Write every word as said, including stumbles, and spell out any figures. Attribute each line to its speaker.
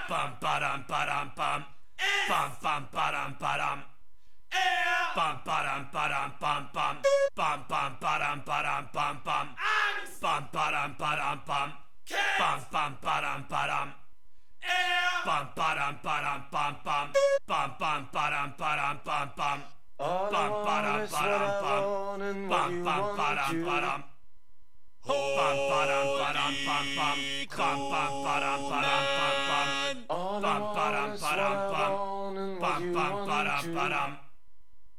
Speaker 1: Bam badam badam bam.
Speaker 2: S.
Speaker 1: Bam bam badam badam.
Speaker 2: R.
Speaker 1: Bam badam badam bam bam. Bam bam badam badam bam bam.
Speaker 2: Angst.
Speaker 1: Bam badam badam bam.
Speaker 2: Cat.
Speaker 1: Bam bam badam badam.
Speaker 2: R.
Speaker 1: Bam badam badam bam bam. Bam bam badam badam bam bam.
Speaker 3: All I
Speaker 1: Bam
Speaker 3: want
Speaker 1: badam
Speaker 3: is what
Speaker 1: badam
Speaker 3: I
Speaker 1: bam.
Speaker 3: want and what
Speaker 1: Bam
Speaker 3: you
Speaker 1: bam
Speaker 3: want
Speaker 1: badam
Speaker 3: to.
Speaker 1: badam. Bam badam badam bam bam. Bam bam badam badam bam bam.
Speaker 3: All I
Speaker 1: Bam
Speaker 3: want
Speaker 1: badam
Speaker 3: is what
Speaker 1: badam
Speaker 3: I
Speaker 1: bam.
Speaker 3: want and what
Speaker 1: Bam
Speaker 3: you
Speaker 1: bam
Speaker 3: want
Speaker 1: badam
Speaker 3: to.
Speaker 1: badam.